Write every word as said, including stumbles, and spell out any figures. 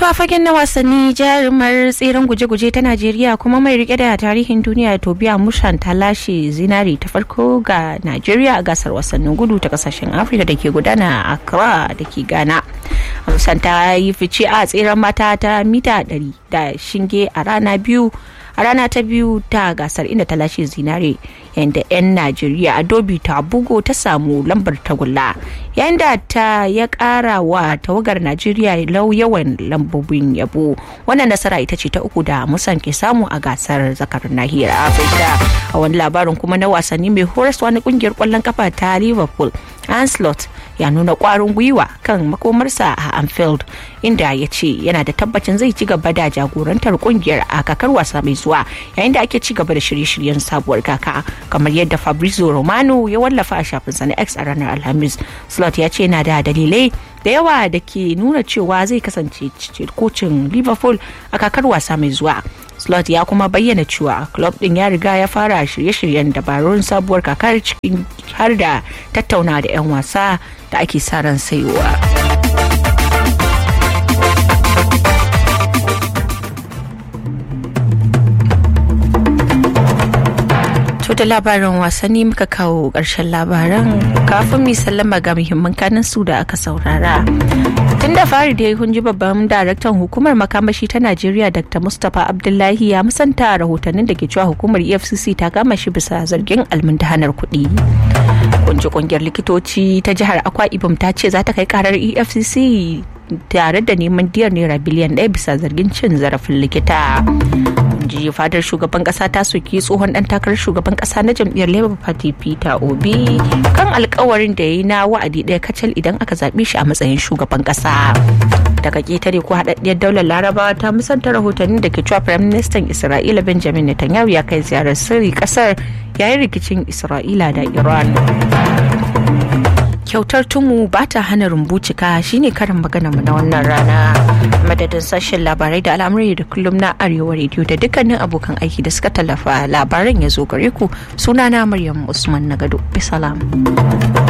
To a fagen na wasanni jarumar tseren guje-guje ta Najeriya kuma mai rike da tarihin duniya Tobiya Mushan ta lashe zinari ta farko ga Najeriya a gasar wasannin gudu ta kasashen Afirka da ke gudana a Accra da ke Ghana. Mushan ta yi fice a tseren mata ta mita ɗari da shinge a rana biyu a rana ta biyu ta gasar inda ta lashe zinare yayin da 'yan Najeriya Adobe ta bugo ta samu lambar tagulla yayin da ta ya kara wa tawagar Najeriya lau yawan lambobin yabo. Wannan nasara ita ce ta uku da Musan ke samu a gasar zakar nahiyar Afirka. A wani labarin kuma na wasanni, mai horaswa na kungiyar kwallon kafa ta Liverpool Ancelotti ya nuna kwarin gwiwa kan makomarsa a Anfield, inda ya ce yana da tabbacin zai ci gaba da jagorantar kungiyar a kakar wasa mai zuwa yayin da ake ci gaba da shirye-shiryen sabuwar kaka, kamar yadda Fabrizio Romano ya wallafa a shafinsa na X a ranar Alhamis. Slot ya ce yana da dalilai da yawa da ke nuna cewa zai kasance kocin Liverpool a kakar wasa mai zuwa. Slot ya kuma bayyana cewa club din ya riga ya fara shirye-shiryen dabarun sabuwar kakar cikin har da tattauna da 'yan wasa da ake sa ran sayowa. da labarin wasanni muka kawo ƙarshen labaran. Kafin mu sallama ga muhimman kanin su da aka saurara. Tun da fari da kun ji babban daraktan hukumar makamashi ta Najeriya Dr. Mustapha Abdullahi ya musanta rahotannin da ke cewa hukumar E F C C ta kama shi bisa zargin almundahanar kuɗi. Kunji kungiyar likitoci ta jihar Akwa Ibom ta ce za ta kai karar E F C C tare da neman diyar naira biliyan ɗaya bisa zargin cin zarafin likita. Ji fadar shugaban kasa ta soki tsohon dan takarar shugaban kasa na jam'iyyar Labour Party Peter Obi kan alkawarin da ya yi na wa'adi ɗaya kacal idan aka zaɓe shi a matsayin shugaban kasa. Daga ƙetare ko haɗaɗɗiyar daular Larabawa ta musanta rahotannin da ke cewa Firayim Ministan Isra'ila Benjamin Netanyahu ya kai ziyarar sirri kasar yayin rikicin Isra'ila da Iran. Kyautar tumu ba ta hana rumbucika shine karin magana mu na wannan rana. Madadin sashen labarai da al'amuri da kullum na Arewa Radio da dukkanin abokan aiki da suka tallafa labaran ya zo gare ku, sunana Maryam Usman Nagado. Bisalam.